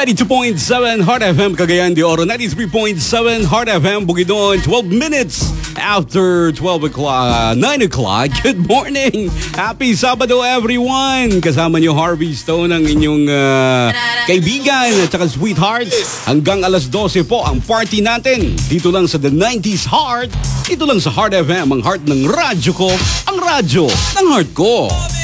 92.7 Heart FM Cagayan de Oro, 93.7 Heart FM Bukidnon, 12 minutes after 12 o'clock, 9 o'clock. Good morning! Happy Sabado everyone! Kasama niyo Harvey Stone, ang inyong kaibigan at saka sweetheart. Hanggang alas 12 po ang party natin. Dito lang sa The 90s Heart. Dito lang sa Heart FM, ang heart ng radyo ko, ang radyo ng heart ko.